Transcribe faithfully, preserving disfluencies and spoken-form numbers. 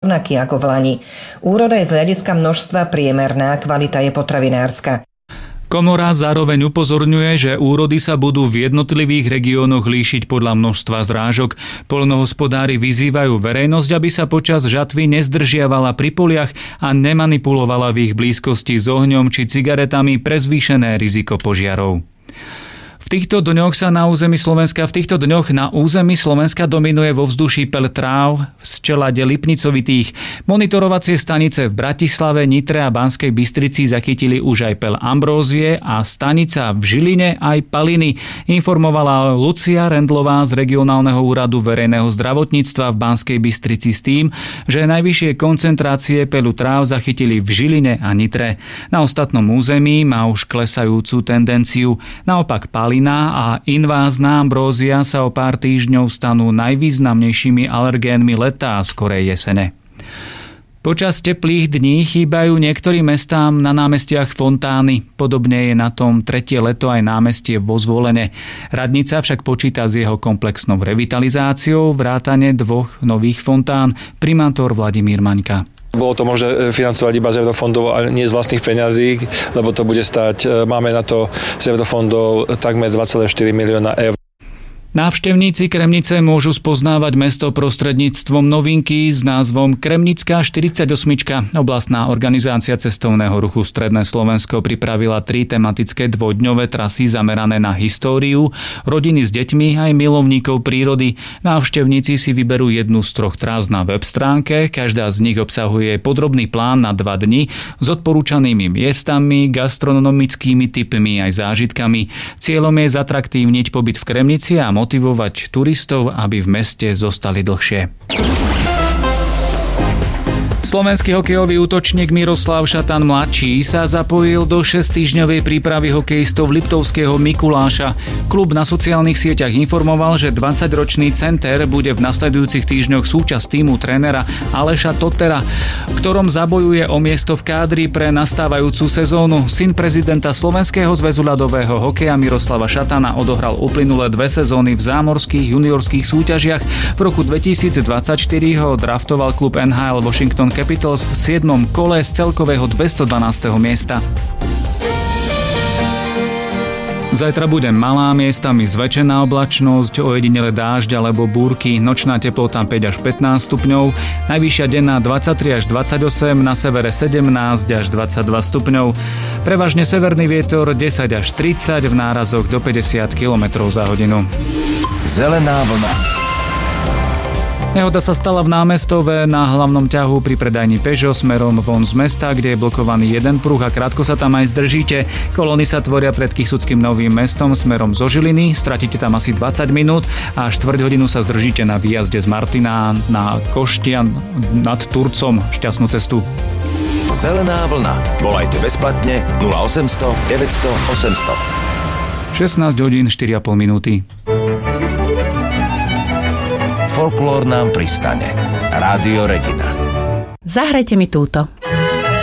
rovnaký ako v lani. Úroda je z hľadiska množstva priemerná, kvalita je potravinárska. Komora zároveň upozorňuje, že úrody sa budú v jednotlivých regiónoch líšiť podľa množstva zrážok. Poľnohospodári vyzývajú verejnosť, aby sa počas žatvy nezdržiavala pri poliach a nemanipulovala v ich blízkosti s ohňom či cigaretami pre zvýšené riziko požiarov. V týchto dňoch sa na území Slovenska v týchto dňoch na území Slovenska dominuje vo vzduší peľ tráv z čelade lipnicovitých. Monitorovacie stanice v Bratislave, Nitre a Banskej Bystrici zachytili už aj peľ ambrózie a stanica v Žiline aj paliny, informovala Lucia Rendlová z Regionálneho úradu verejného zdravotníctva v Banskej Bystrici s tým, že najvyššie koncentrácie peľu tráv zachytili v Žiline a Nitre. Na ostatnom území má už klesajúcu tendenciu. Naopak paliny a invázna ambrózia sa o pár týždňov stanú najvýznamnejšími alergénmi leta a skorej jesene. Počas teplých dní chýbajú niektorým mestám na námestiach fontány. Podobne je na tom tretie leto aj námestie vo Zvolene. Radnica však počíta s jeho komplexnou revitalizáciou, vrátane dvoch nových fontán. Primátor Vladimír Maňka. Bolo to možné financovať iba z eurofondov, ale nie z vlastných peňazí, lebo to bude stať, máme na to z eurofondov takmer dva celé štyri milióna eur. Návštevníci Kremnice môžu spoznávať mesto prostredníctvom novinky s názvom Kremnická štyridsaťosem. Oblastná organizácia cestovného ruchu Stredné Slovensko pripravila tri tematické dvojdňové trasy zamerané na históriu, rodiny s deťmi aj milovníkov prírody. Návštevníci si vyberú jednu z troch trás na web stránke, každá z nich obsahuje podrobný plán na dva dni s odporúčanými miestami, gastronomickými tipmi aj zážitkami. Cieľom je zatraktívniť pobyt v Kremnici a motivovať turistov, aby v meste zostali dlhšie. Slovenský hokejový útočník Miroslav Šatan mladší sa zapojil do šesťtýždňovej prípravy hokejistov Liptovského Mikuláša. Klub na sociálnych sieťach informoval, že dvadsaťročný center bude v nasledujúcich týždňoch súčasť týmu trénera Aleša Totera, ktorom zabojuje o miesto v kádri pre nastávajúcu sezónu. Syn prezidenta Slovenského zväzu ľadového hokeja Miroslava Šatana odohral uplynulé dve sezóny v zámorských juniorských súťažiach. V roku dvetisícdvadsaťštyri ho draftoval klub en há el Washington Capitals v siedmom kole z celkového dvestodvanásteho miesta. Zajtra bude malá, miestami zväčšená oblačnosť, ojedinele dážď alebo búrky, nočná teplota päť až pätnásť stupňov, najvyššia denná dvadsaťtri až dvadsaťosem, na severe sedemnásť až dvadsaťdva stupňov. Prevažne severný vietor desať až tridsať, v nárazoch do päťdesiat kilometrov za hodinu. Zelená vlna. Nehoda sa stala v Námestove na hlavnom ťahu pri predajni Peugeot smerom von z mesta, kde je blokovaný jeden pruh a krátko sa tam aj zdržíte. Kolóny sa tvoria pred Kysuckým Novým Mestom smerom zo Žiliny, stratíte tam asi dvadsať minút a štvrť hodinu sa zdržíte na výjazde z Martina na Koštian nad Turcom. Šťastnú cestu. Zelená vlna. Volajte bezplatne nula osemsto deväťsto osemsto. šestnásť hodín štyri a pol minúty. Folklór nám pristane. Rádio Regina. Zahrajte mi túto.